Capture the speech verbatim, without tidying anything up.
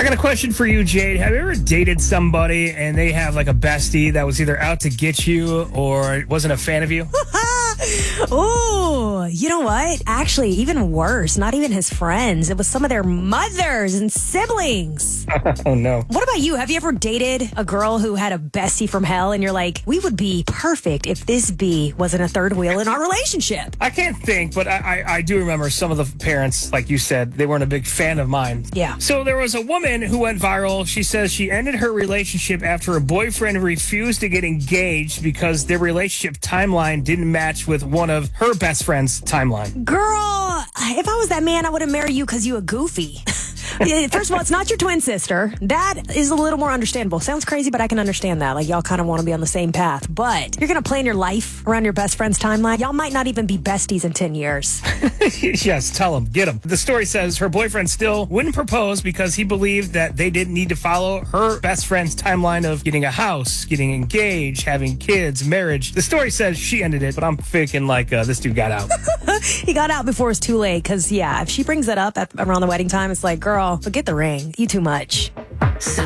got a question for you, Jade. Have you ever dated somebody and they have like a bestie that was either out to get you or wasn't a fan of you? Oh, you know what? Actually, even worse. Not even his friends. It was some of their mothers and siblings. Oh, no. What about you? Have you ever dated a girl who had a bestie from hell and you're like, we would be perfect if this bee wasn't a third wheel in our relationship? I can't think, but I, I, I do remember some of the parents, like you said, they weren't a big fan of mine. Yeah. So there was a woman who went viral. She says she ended her relationship after her boyfriend refused to get engaged because their relationship timeline didn't match with one of her best friend's timeline. Girl, if I was that man, I wouldn't marry you because you a goofy. First of all, it's not your twin sister. That is a little more understandable. Sounds crazy, but I can understand that. Like, y'all kind of want to be on the same path. But you're going to plan your life around your best friend's timeline. Y'all might not even be besties in ten years. Yes, tell him. Get him. The story says her boyfriend still wouldn't propose because he believed that they didn't need to follow her best friend's timeline of getting a house, getting engaged, having kids, marriage. The story says she ended it, but I'm thinking like uh, this dude got out. He got out before it's too late because, yeah, if she brings that up at, around the wedding time, it's like, girl, forget the ring. You too much. So